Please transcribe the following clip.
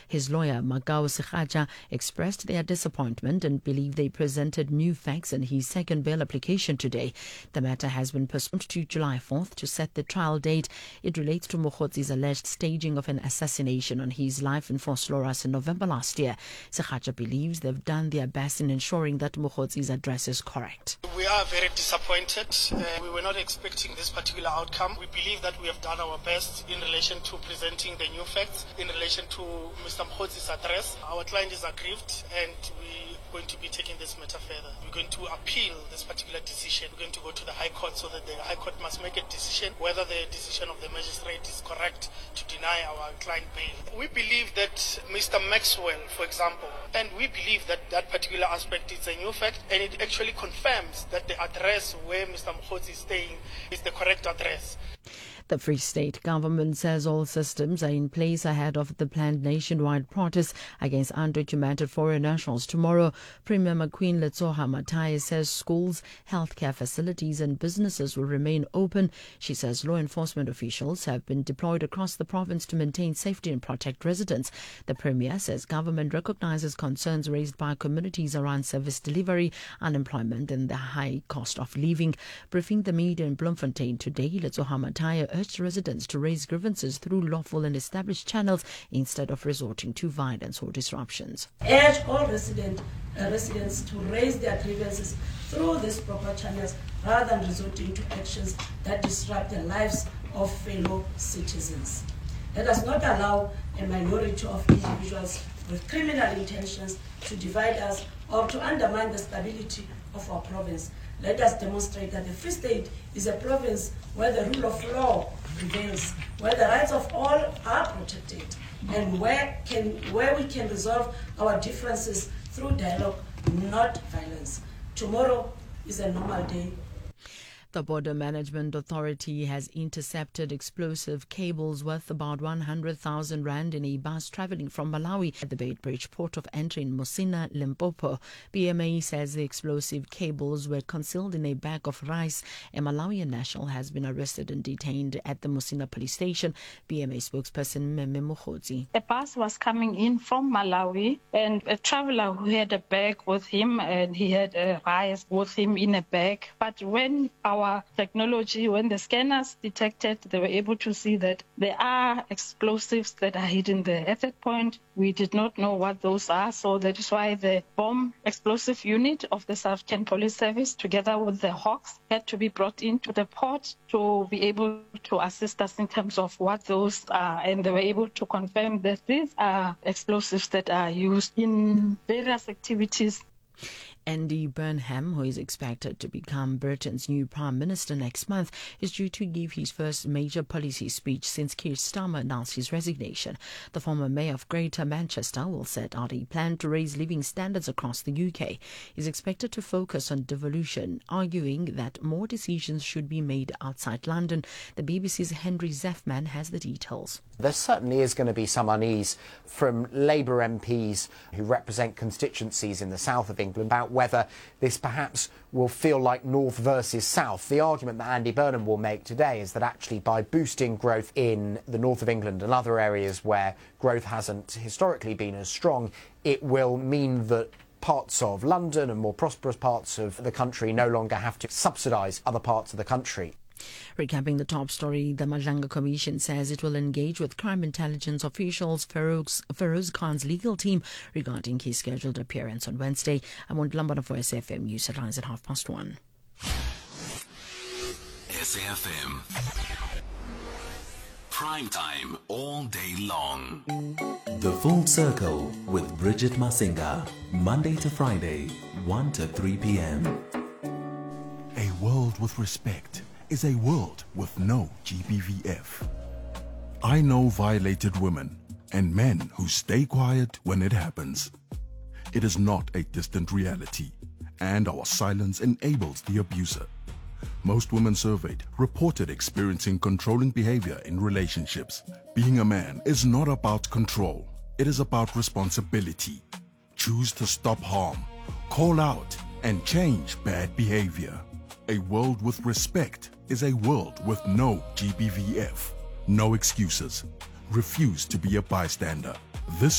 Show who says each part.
Speaker 1: His lawyer, Makau Sekhaja, expressed their disappointment and believe they presented new facts in his second bail application today. The matter has been postponed to July 4th to set the trial date. It relates to Mokgotzi's alleged staging of an assassination on his life in Vosloorus in November last year. Sekhaja believes they've done their best in ensuring that Mokgotzi's address is correct.
Speaker 2: We are very disappointed. We were not expecting this particular outcome. We believe that we have done our best in relation to presenting the new facts in relation to Mr. Mokgotzi's address. Our client is aggrieved and we are going to be taking this matter further. We're going to appeal this particular decision. We're going to go to the High Court so that the High Court must make a decision whether the decision of the magistrate is correct to deny our client bail. We believe that Mr. Maxwell, for example, and we believe that that particular aspect is a new fact and it actually confirms that the address where Mr. Mokgotzi is staying is the correct address.
Speaker 1: The Free State government says all systems are in place ahead of the planned nationwide protest against undocumented foreign nationals tomorrow. Premier McQueen Letsoha Matai says schools, healthcare facilities and businesses will remain open. She says law enforcement officials have been deployed across the province to maintain safety and protect residents. The Premier says government recognizes concerns raised by communities around service delivery, unemployment and the high cost of living. Briefing the media in Bloemfontein today, Letsoha Matai urged residents to raise grievances through lawful and established channels instead of resorting to violence or disruptions.
Speaker 3: Urge all residents to raise their grievances through these proper channels rather than resorting to actions that disrupt the lives of fellow citizens. Let us not allow a minority of individuals with criminal intentions to divide us or to undermine the stability of our province. Let us demonstrate that the Free State is a province where the rule of law prevails, where the rights of all are protected, and where we can resolve our differences through dialogue, not violence. Tomorrow is a normal day.
Speaker 1: The Border Management Authority has intercepted explosive cables worth about 100,000 rand in a bus travelling from Malawi at the Beitbridge port of entry in Musina, Limpopo. BMA says the explosive cables were concealed in a bag of rice. A Malawian national has been arrested and detained at the Musina police station. BMA spokesperson Meme Mokgotzi.
Speaker 4: A bus was coming in from Malawi and a traveller who had a bag with him and he had rice with him in a bag. But when when the scanners detected, they were able to see that there are explosives that are hidden there. At that point, we did not know what those are, so that is why the bomb explosive unit of the South African Police Service, together with the Hawks, had to be brought into the port to be able to assist us in terms of what those are, and they were able to confirm that these are explosives that are used in various activities.
Speaker 1: Andy Burnham, who is expected to become Britain's new Prime Minister next month, is due to give his first major policy speech since Keir Starmer announced his resignation. The former mayor of Greater Manchester will set out a plan to raise living standards across the UK. He is expected to focus on devolution, arguing that more decisions should be made outside London. The BBC's Henry Zeffman has the details.
Speaker 5: There certainly is going to be some unease from Labour MPs who represent constituencies in the south of England about whether this perhaps will feel like North versus South. The argument that Andy Burnham will make today is that actually by boosting growth in the north of England and other areas where growth hasn't historically been as strong, it will mean that parts of London and more prosperous parts of the country no longer have to subsidise other parts of the country.
Speaker 1: Recapping the top story, the Madlanga Commission says it will engage with crime intelligence officials, Feroz Khan's legal team, regarding his scheduled appearance on Wednesday. I'm on Lambana for SAFM News headlines at 1:30.
Speaker 6: SAFM. Prime time all day long.
Speaker 7: The Full Circle with Bridget Masinga. Monday to Friday, 1 to 3 p.m.
Speaker 8: A world with respect is a world with no GBVF. I know violated women and men who stay quiet when it happens. It is not a distant reality, and our silence enables the abuser. Most women surveyed reported experiencing controlling behavior in relationships. Being a man is not about control. It is about responsibility. Choose to stop harm, call out, and change bad behavior. A world with respect is a world with no GBVF. No excuses. Refuse to be a bystander. This